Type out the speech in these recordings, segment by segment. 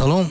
салом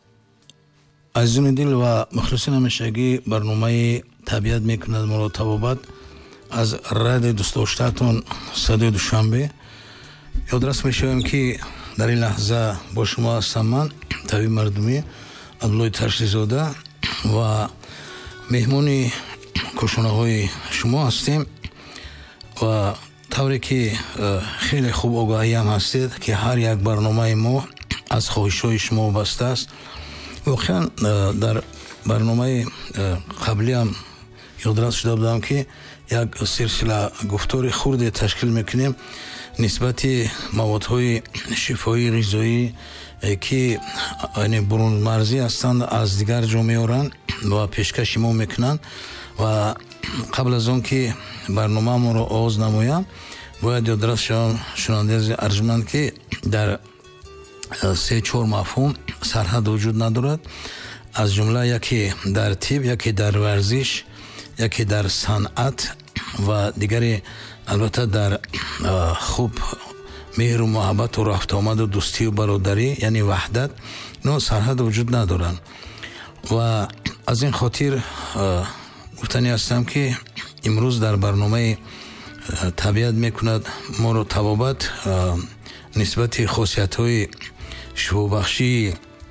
азизони дил ва мухлисин ҳамешагӣ барномаи табиат мекунад моро табобат аз радиои дӯстдоштаатон садои душанбе. ёдрас мешавем ки дар ин лаҳза бо шумо ҳастам ман табиб мардумӣ абдуллои ташлизода ва меҳмони кӯшонаҳои шумо ҳастем ва тавре ки хеле хуб огоҳиам ҳастед ки ҳар як барномаи мо аз хоҳишҳои шумо вобаста аст. воқеан дар барномаи қаблиам ёдрас шуда будам ки як силсила гуфтори хурде ташкил мекунем нисбати маводҳои шифоӣ ғизоӣ ки бурунмарзӣ ҳастанд аз дигар ҷо меоранд ва пешкаши мо мекунанд. ва қабл аз он ки барномаамонро оғоз намоям бояд ёдрас шавам шунавандаи арҷуманд ки дар 3-4 мафҳум сарҳад вуҷуд надорад. аз ҷумла яке дар тиб, яке дар варзиш, яке дар санъат ва дигаре албатта дар хуб меҳру муҳаббату рафтуомаду дӯстию бародарӣ яъне ваҳдат ино сарҳад вуҷуд надоранд. ва аз ин хотир гуфтанӣ ҳастам ки имрӯз дар барномаи табиат мекунад моро табобат нисбати хосиятҳои шифобахшии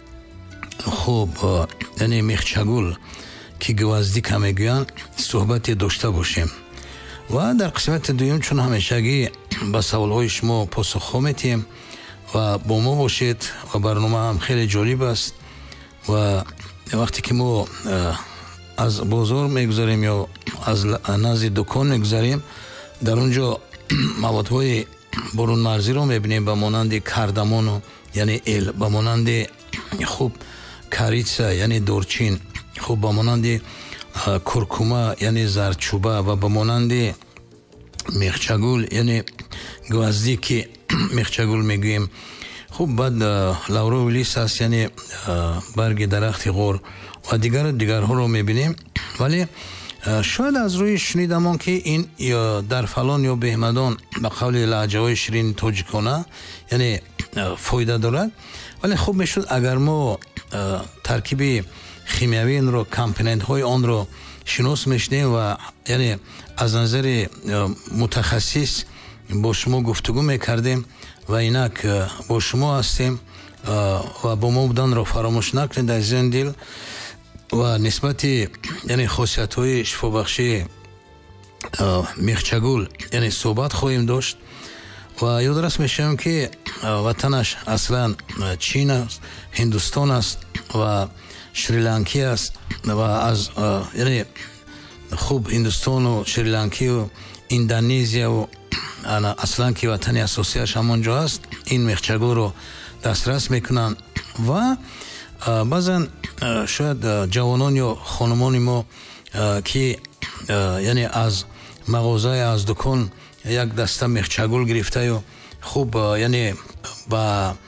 хуб яъне мехчагул ки гваздика мегӯянд суҳбате дошта бошем. ва дар қисмати дуюм чун ҳамешагӣ ба саволҳои шумо посухҳо метиҳем ва бо мо бошед ва барнома ҳам хеле ҷолиб аст. ва вақте ки мо аз бозор мегузарем ё аз назди дукон мегузарем дар он ҷо маводҳои бурунмарзиро мебинем ба монанди кардамону яъне эл, ба монанди хуб карица яъне дорчин, хуб ба монанди куркума яъне зарчӯба ва ба монанди мехчагул яъне гвазди ки мехчагул мегӯем. хуб баъд лавровый лист аст яъне барги дарахти ғор ва дигарҳоро мебинем. вале шояд аз рӯи шунидамон ки ин дар фалон ё беҳмадон ба қавли лаҳҷаҳои ширини тоҷикона яъне фоида дорад. вале хуб мешуд агар мо таркиби химиявиро компонентҳои онро шинос мешунем ва яъне аз назари мутахассис бо шумо гуфтугӯ мекардем ва инак бо шумо ҳастем ва бо мо буданро фаромӯш накунед азизони дил. ва нисбати яъне хосиятҳои шифобахшии мехчагул яъне суҳбат хоҳем дошт. ва ёдрас мешавем ки ватанаш аслан чин аст, ҳиндустон аст ва шри-ланки аст. ва аз яъне хуб ҳиндустону шри-ланкию индонезияу аслан ки ватани асосияш ҳамон ҷо аст ин мехчагулро дастрас мекунанд. ва баъзан шояд ҷавонон ё хонумони мо ки яъне аз мағозае аз дукон як даста мехчагул гирифтаю хуб яъне ба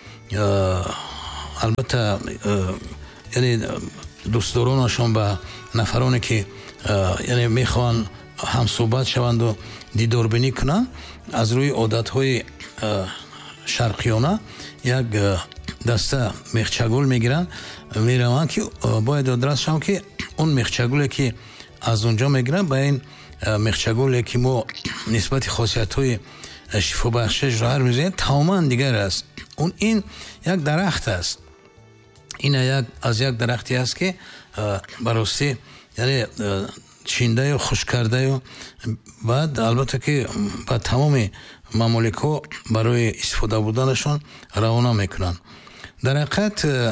албатта яъне дӯстдоронашон ба нафароне ки яъне мехоҳанд ҳамсӯҳбат шаванду дидорбинӣ кунанд аз рӯи одатҳои шарқиёна як даста мехчагул мегиранд мераванд ки бояд ёдрас шавам ки он мехчагуле ки аз онҷо мегиранд ба ин мехчагуле ки мо нисбати хосиятҳои шифобахшиаш роҳар мезанем тамоман дигар аст. ин як дарахт аст. ин аз як дарахте аст ки барости яъне чиндаю хушк кардаю баъд албатта ки ба тамоми мамоликҳо барои истифода буданашон равона мекунанд. дар ҳақиқат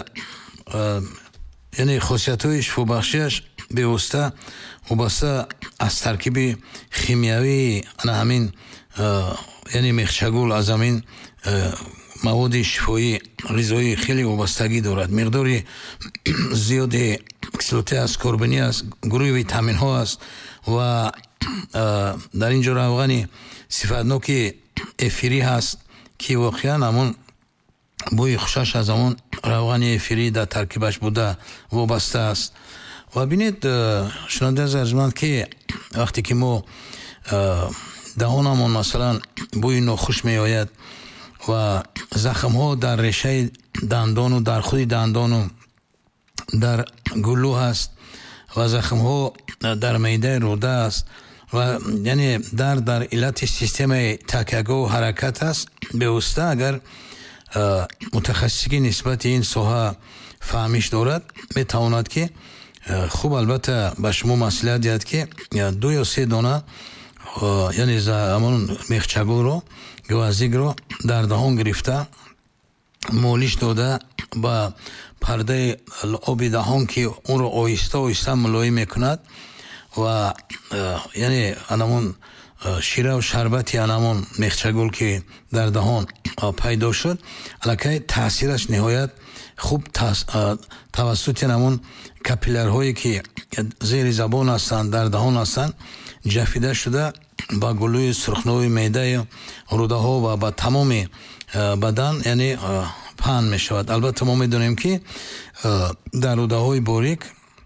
яъне хосиятҳои шифобахшиаш бевосита вобаста аз таркиби химиявии ҳамин яъне мехчагул аз ҳамин маводи шифоӣ ғизоӣ хеле вобастагӣ дорад. миқдори зиёди кислоти аскорбинӣ аст, гурӯҳи витаминҳо аст ва дар ин ҷо равғани сифатноки эфирӣ ҳаст ки воқеан ҳамон бӯи хушаш аз ҳамон равғани эфирӣ дар таркибаш буда вобаста аст. ва бинед шунавандаи арҷуманд ки вақте ки мо даҳонамон масалан бӯи нохуш меояд ва захмҳо дар решаи дандону дар худи дандону дар гулӯ ҳаст ва захмҳо дар меъдаи рӯда аст ва яъне дар иллати системаи такягоҳу ҳаракат аст. бевосита агар мутахассисе ки нисбати ин соҳа фаҳмиш дорад, метавонад ки хуб албатта ба шумо маслиҳат диҳад ки 2 ё 3 дона яъне ҳамон мехчагулро, гваздикро дар даҳон гирифта молиш дода ба пардаи оби даҳон ки онро оҳиста оҳиста мулоим мекунад ва яъне анамон шираву шарбати анамон мехчагул ки дар даҳон пайдо шуд, аллакай таъсираш ниҳоят хуб тавассути анамон капиллярҳое ки зери забон ҳастанд, дар даҳон ҳастанд, ҷафида шуда ба гулӯи сурхнои меъдаи рӯдаҳо ва ба тамоми бадан яъне паҳн мешавад. албатта мо медонем ки дар рӯдаҳои борик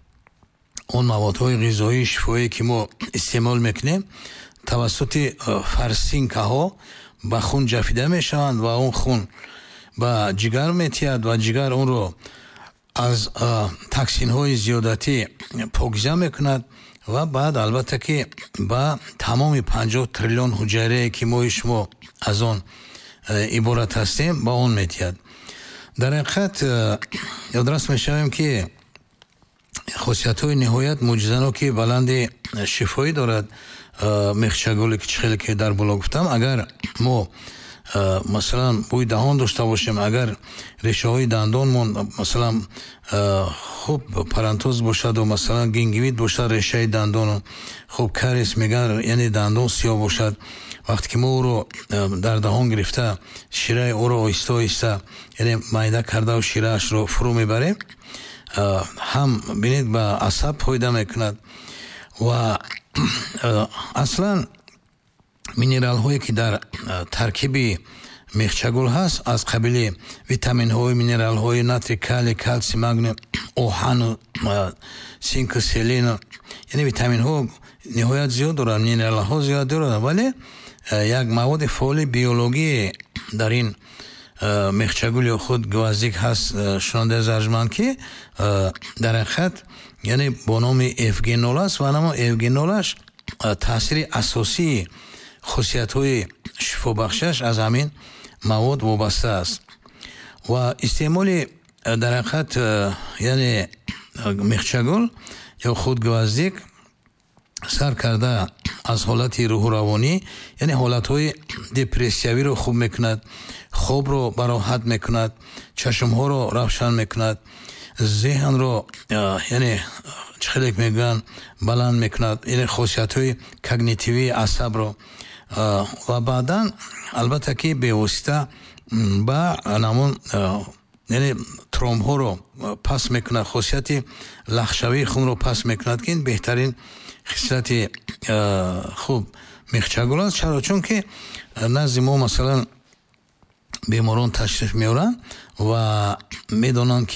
он маводҳои ғизоии шифоие ки мо истеъмол мекунем тавассути фарсинкаҳо ба хун ҷафида мешаванд ва он хун ба ҷигар метиҳад ва ҷигар онро аз токсинҳои зиёдатӣ покиза мекунад ва баъд албатта ки ба тамоми 50 триллион ҳуҷайрае ки мои шумо аз он иборат ҳастем ба он метиҳад. дар ҳақиқат ёдрас мешавем ки хосиятҳои ниҳоят мӯъҷизаноки баланди шифоӣ дорад мехчагули кичхеле ки дар боло гуфтам. агар мо масалан бӯи даҳон дошта бошем, агар решаҳои дандонмон масалан хуб парантоз бошаду масалан гингивит бошад решаи дандону хуб кариес меган яъне дандон сиёҳ бошад, вақте ки мо оро дар даҳон гирифта шираи оро оҳиста оҳиста яъне майда кардау шираашро фурӯ мебарем, ҳам бинед ба асаб фоида мекунад ва аслан минералҳое ки дар таркиби мехчагул ҳаст аз қабили витаминҳои минералҳои натри, калий, калсий, магний, оҳану синку, селену, яъне витаминҳо ниҳоят зиёд дорад, минералҳо зиёд дорад, вале як маводи фоъили биологие дар ин мехчагули худ гваздик ҳаст шунондаи заржманд ки дар ҳақиқат яъне бо номи эвгенол аст ва намо эвгенолаш таъсири асосии хусиятҳои шифобахшаш аз ҳамин мавод вобаста аст ва истеъмоли дар ҳақиқат яъне мехчагул ё худ гваздик сар карда аз ҳолати рӯҳуравонӣ яъне ҳолатҳои депрессиявиро хуб мекунад, хобро бароҳат мекунад, чашмҳоро равшан мекунад, зеҳнро яъне чихелек мегӯянд баланд мекунад, яъне хосиятҳои когнитивии асабро ва баъдан албатта ки бевосита ба намон яъне тромбҳоро пас мекунад, хосияти лахшавии хунро пас мекунад ки ин беҳтарин хислати хуб мехчагул аст. чаро чунки назди мо масалан беморон ташриф меоранд ва медонанд ки